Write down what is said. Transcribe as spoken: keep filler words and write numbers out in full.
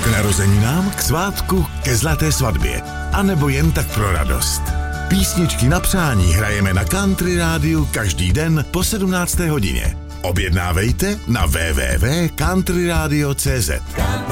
narozeninám, k svátku, ke zlaté svatbě. A nebo jen tak pro radost. Písničky na přání hrajeme na Country rádiu každý den po sedmnácté hodině. Objednávejte na w w w tečka country radio tečka c z.